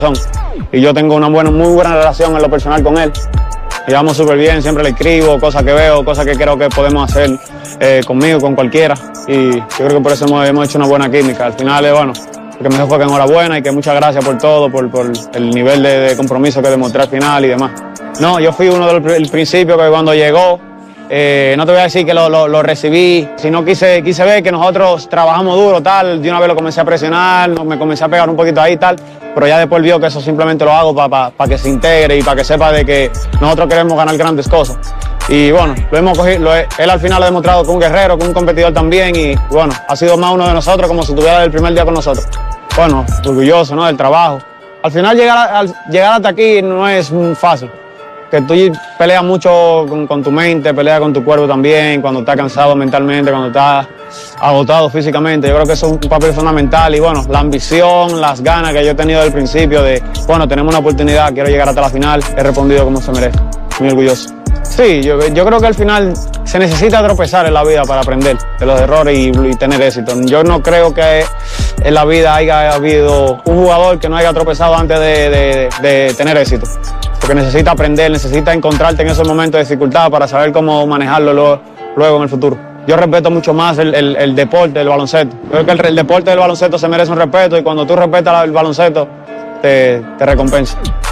Y yo tengo una muy buena relación en lo personal con él. Llevamos súper bien, siempre le escribo cosas que veo, cosas que creo que podemos hacer conmigo, con cualquiera. Y yo creo que por eso hemos hecho una buena química. Al final, bueno, lo que me dijo fue que enhorabuena y que muchas gracias por todo, por el nivel de compromiso que demostré al final y demás. No, yo fui uno del principio que cuando llegó, no te voy a decir que lo recibí, sino quise ver que nosotros trabajamos duro, tal. De una vez lo comencé a presionar, me comencé a pegar un poquito ahí, tal. Pero ya después vio que eso simplemente lo hago para que se integre y para que sepa de que nosotros queremos ganar grandes cosas. Y bueno, lo hemos cogido, él al final ha demostrado que es un guerrero, que es un competidor también y bueno, ha sido más uno de nosotros como si estuviera el primer día con nosotros. Bueno, orgulloso, ¿no?, del trabajo. Al final llegar hasta aquí no es fácil. Que tú peleas mucho con tu mente, peleas con tu cuerpo también, cuando estás cansado mentalmente, cuando estás agotado físicamente. Yo creo que eso es un papel fundamental y bueno, la ambición, las ganas que yo he tenido desde el principio de, bueno, tenemos una oportunidad, quiero llegar hasta la final, he respondido como se merece. Muy orgulloso. Sí, yo creo que al final se necesita tropezar en la vida para aprender de los errores y tener éxito. Yo no creo que en la vida haya habido un jugador que no haya tropezado antes de tener éxito. Porque necesita aprender, necesita encontrarte en esos momentos de dificultad para saber cómo manejarlo luego en el futuro. Yo respeto mucho más el deporte, el baloncesto. Yo creo que el deporte del baloncesto se merece un respeto y cuando tú respetas el baloncesto, te recompensa.